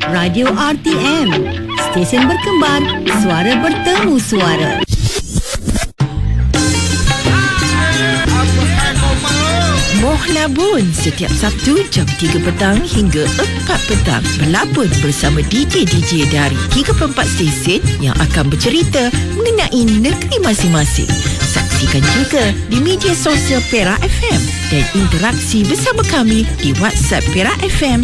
Radio RTM, stesen berkembar, suara bertemu suara. Moh Labun setiap Sabtu jam 3 petang hingga 4 petang. Berlabun bersama DJ-DJ dari 34 stesen yang akan bercerita mengenai negeri masing-masing. Saksikan juga di media sosial Perak FM dan interaksi bersama kami di WhatsApp Perak FM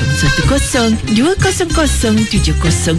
010-200-7055.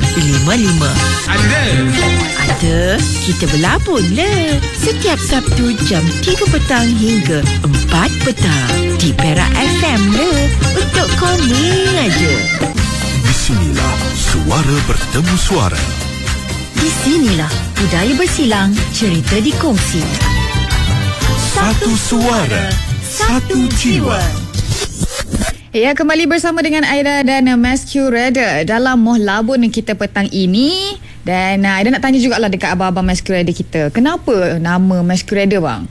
Ada, kita berlabun lah. Setiap Sabtu jam 3 petang hingga 4 petang di Perak FM lah. Untuk komen aja. Di sinilah suara bertemu suara. Di sinilah budaya bersilang, cerita dikongsi. Satu suara, satu jiwa. Ya, kembali bersama dengan Aida dan Masquerader dalam Moh Labun kita petang ini. Dan Aida nak tanya jugalah dekat abang-abang Masquerader kita. Kenapa nama Masquerader, bang?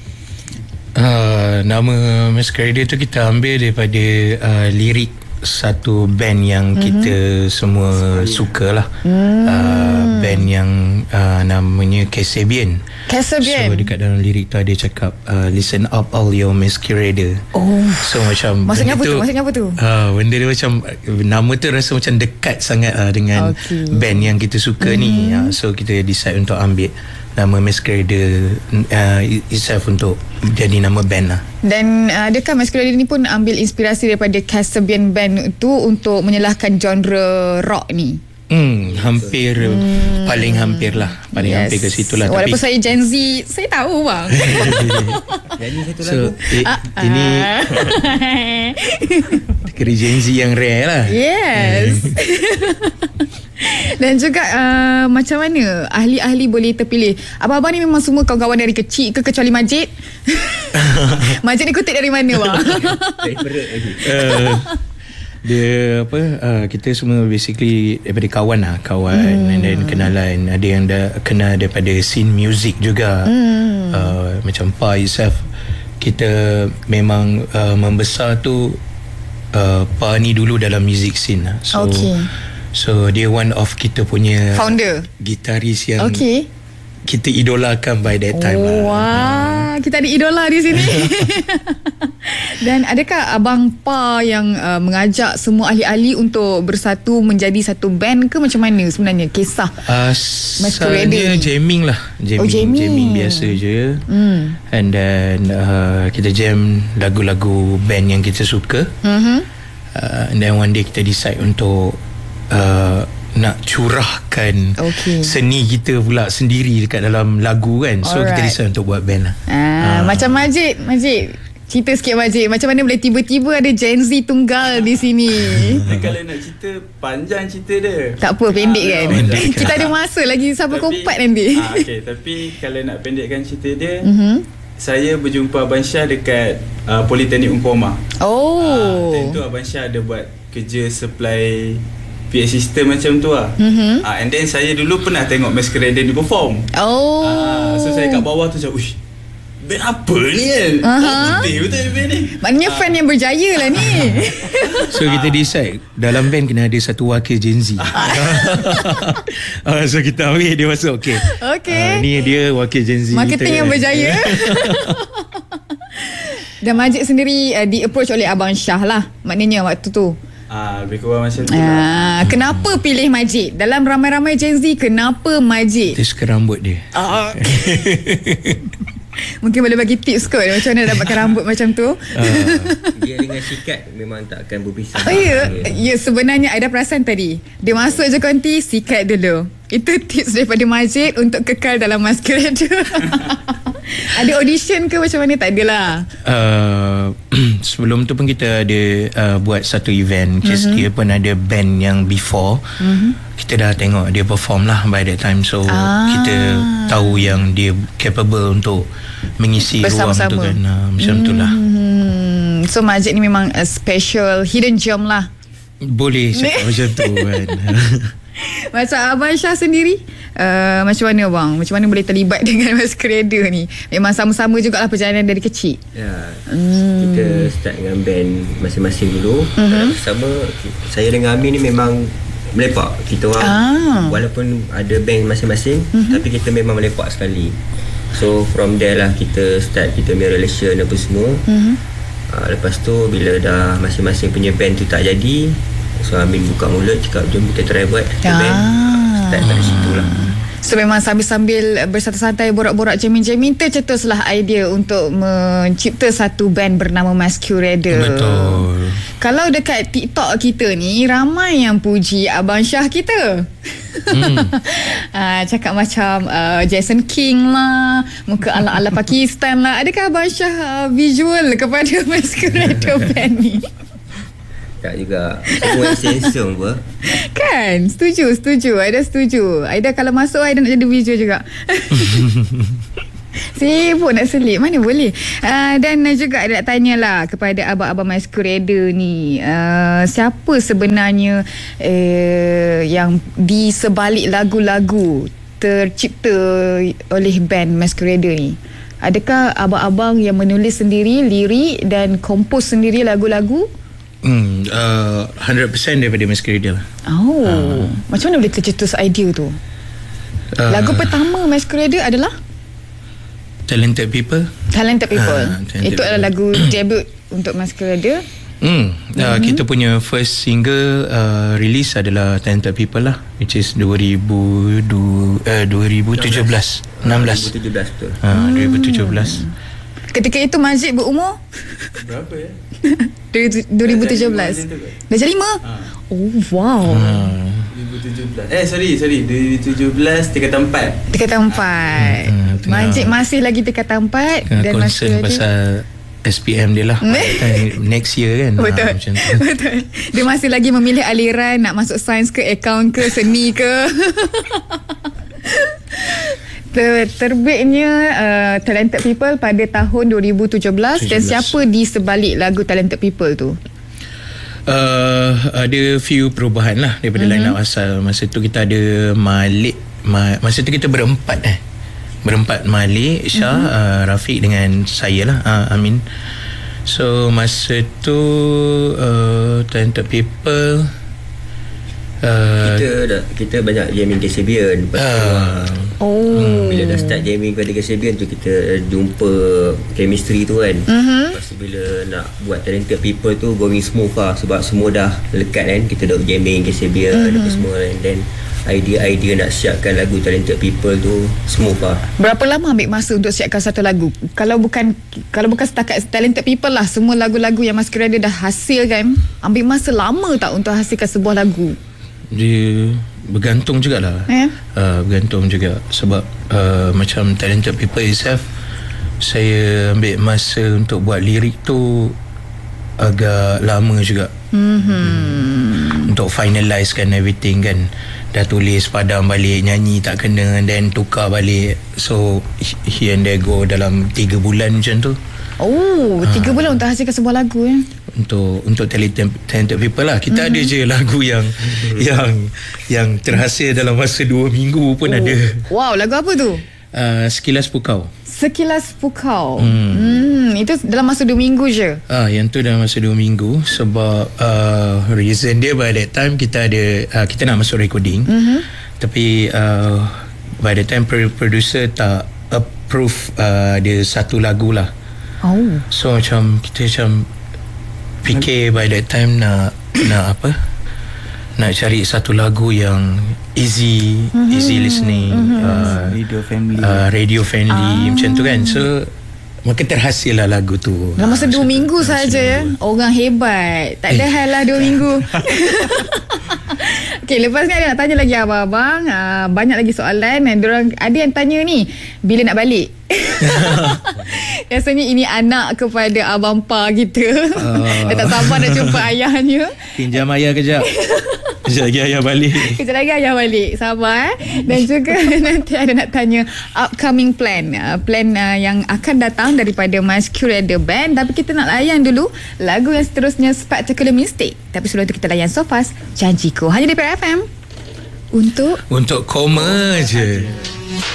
Nama Masquerader tu kita ambil daripada lirik satu band yang kita semua suka lah. Band yang namanya Kasabian. So dekat dalam lirik tu ada cakap listen up all your Masquerader. So macam Maksudnya apa tu? Benda dia macam, nama tu rasa macam dekat sangat dengan band yang kita suka ni. So kita decide untuk ambil nama Masquerader itself untuk jadi nama band lah. Dan adakah Masquerader ni pun ambil inspirasi daripada Kasabian band tu untuk menyelahkan genre rock ni? Hampir paling hampir lah, paling hampir ke situ lah. Walaupun saya Gen Z, saya tahu, bang. Jadi satu lagu. Ini kira Gen Z yang rare lah. Yes. Dan juga macam mana ahli-ahli boleh terpilih? Abang-abang ni memang semua kawan-kawan dari kecil ke, kecuali Majid? Majid ni kutip dari mana, bang? Dari Perut lagi. Dia kita semua basically daripada kawan and then kenalan. Ada yang dah kenal daripada scene music juga. Macam Pa itself, kita memang membesar tu Pa ni dulu dalam music scene lah. So dia one of kita punya founder, gitaris yang kita idolakan by that time. Wah, kita ada idola di sini. Dan adakah Abang Pa yang mengajak semua ahli-ahli untuk bersatu menjadi satu band ke macam mana sebenarnya kisah Masquerader? Jamming lah. Jamming biasa je. And then kita jam lagu-lagu band yang kita suka. And then one day kita decide untuk nak curahkan seni kita pula sendiri dekat dalam lagu kan. So kita decide untuk buat band lah. Macam Majid, cerita sikit Majid, macam mana boleh tiba-tiba ada Gen Z tunggal di sini? Kalau nak cerita, panjang cerita dia. Tak apa, pendek kan? Kita ada masa lagi sampai kompat nanti. Tapi kalau nak pendekkan cerita dia, saya berjumpa Abang Syah dekat Politeknik Umpama. Dan tu Abang Syah ada buat kerja supply PA system macam tu lah. And then saya dulu pernah tengok Masquerader ni perform. So saya kat bawah tu macam, uish, band apa ni kan? Betul band ni. Maknanya fan yang berjaya lah ni. So kita decide dalam band kena ada satu wakil Gen Z. So kita ambil dia masuk. Ni dia wakil Gen Z. Marketing yang berjaya. Dan Majid sendiri di-approach oleh Abang Syah lah, maknanya waktu tu. Lebih kurang macam tu lah. Kenapa pilih Majid? Dalam ramai-ramai Gen Z, kenapa Majid? Dia suka rambut dia. Mungkin boleh bagi tips kot macam mana dapatkan rambut macam tu. Dia dengan sikat memang tak akan berpisah. Ya, sebenarnya ada perasan tadi. Dia masuk je konti, sikat dulu. Itu tips daripada Majid untuk kekal dalam Masquerader. Ada audition ke macam mana? Tak adalah. Sebelum tu pun kita ada buat satu event. Dia pun ada band yang before. Kita dah tengok dia perform lah by that time. So kita tahu yang dia capable untuk mengisi ruang tu kan. Macam tu lah. So Majid ni memang a special hidden gem lah. Boleh cakap macam tu kan. Macam Abang Syah sendiri, macam mana bang? Macam mana boleh terlibat dengan Masquerader ni? Memang sama-sama jugalah perjalanan dari kecil. Ya, kita start dengan band masing-masing dulu. Sama saya dengan Amin ni memang melepak. Kita orang walaupun ada band masing-masing, tapi kita memang melepak sekali. So from there lah kita start kita punya relation apa semua. Lepas tu bila dah masing-masing punya band tu tak jadi, so Amin buka mulut cakap jom kita try buat band. Start dari situ lah. So memang sambil-sambil bersantai-santai borak-borak jamming-jamming, tercetuslah idea untuk mencipta satu band bernama Masquerader. Betul. Kalau dekat TikTok kita ni ramai yang puji Abang Syah kita. Cakap macam Jason King lah, muka ala-ala Pakistan lah. Adakah Abang Syah visual kepada Masquerader band ni? Tak juga. Semua sensor apa. Kan? Setuju. Aida setuju. Aida kalau masuk Aida nak jadi visual juga. Sibuk nak selip. Mana boleh. Dan juga Aida nak tanyalah kepada abang-abang Masquerader ni, siapa sebenarnya yang di sebalik lagu-lagu tercipta oleh band Masquerader ni? Adakah abang-abang yang menulis sendiri lirik dan kompos sendiri lagu-lagu? 100% daripada Masquerader. Macam mana boleh tercetus idea tu? Lagu pertama Masquerader adalah Talented People. Itu adalah lagu debut untuk Masquerader. Kita punya first single release adalah Talented People lah, which is 2017 betul. 2017. Ketika itu Majid berumur berapa ya? 2017. Dah jadi 5? Oh wow. 2017. Sorry 2017 tingkatan 4. Majid masih lagi tingkatan 4 dan concern pasal SPM dia lah. Next year kan. Betul. Dia masih lagi memilih aliran nak masuk sains ke, akaun ke, seni ke. Terbitnya Talented People pada tahun 2017. Dan siapa di sebalik lagu Talented People tu? Ada few perubahan lah daripada line-up asal. Masa tu kita ada Malik, masa tu kita berempat Malik, Syah, Rafiq dengan saya lah, Amin. So masa tu Talented People kita banyak jamming Kasabian. Bila dah start jamming pada Kasabian tu, kita jumpa chemistry tu kan. Lepas tu bila nak buat Talented People tu going smooth lah, sebab semua dah lekat kan. Kita dah jamming Kasabian apa semua kan. Dan idea nak siapkan lagu Talented People tu smooth lah. Berapa lama ambil masa untuk siapkan satu lagu? Kalau bukan setakat Talented People lah, semua lagu-lagu yang Masquerader dah hasil kan, ambil masa lama tak untuk hasilkan sebuah lagu? Dia bergantung jugalah. Bergantung juga. Sebab macam Talented People itself, saya ambil masa untuk buat lirik tu agak lama juga. Untuk finalizekan everything kan. Dah tulis, padam balik, nyanyi tak kena, then tukar balik. So here and there go dalam 3 bulan macam tu. 3 bulan untuk hasilkan sebuah lagu ya. Untuk Talented People lah. Kita ada je lagu yang terhasil dalam masa 2 minggu pun ada. Wow, lagu apa tu? Sekilas Pukau. Itu dalam masa 2 minggu je. Yang tu dalam masa 2 minggu. Sebab reason dia by that time kita ada kita nak masuk recording. Tapi by that time producer tak approve dia satu lagu lah. So macam kita fikir by that time nak cari satu lagu yang easy listening, radio friendly macam tu kan. So maka terhasil lah lagu tu dalam masa 2 minggu saja ya. Orang hebat. Tak ada hal lah 2 minggu. Okay, lepas ni ada nak tanya lagi abang-abang. Banyak lagi soalan. Ada yang tanya ni, bila nak balik? Biasanya ini anak kepada abang pa kita. Dia tak sabar nak jumpa ayahnya. Pinjam ayah kejap. Kejap lagi ayah balik. Sabar Dan juga nanti ada nak tanya upcoming plan yang akan datang daripada Masquerader Band. Tapi kita nak layan dulu lagu yang seterusnya, Spectacular Mistake. Tapi sebelum tu kita layan So Fast, Janjiku, hanya di PRFM. Untuk koma je.